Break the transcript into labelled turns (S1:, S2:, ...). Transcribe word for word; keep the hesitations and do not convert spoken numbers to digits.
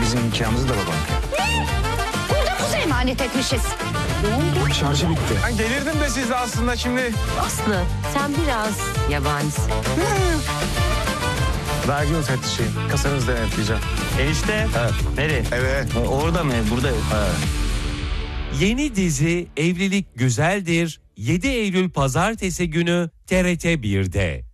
S1: bizim nikahımızı da babam.
S2: Ne? Burada kuzu emanet etmişiz. Ne oldu?
S1: Şarjı bitti.
S3: Ben gelirdim de siz de aslında şimdi.
S4: Aslı sen biraz yabanisin.
S3: Vergi müfettişiyim. Kasanızı denetleyeceğim.
S5: Enişte.
S3: Evet.
S5: Nereye?
S3: Evet.
S5: Orada mı? Burada.
S3: Evet.
S6: Yeni dizi Evlilik Güzeldir yedi Eylül Pazartesi günü T R T bir'de.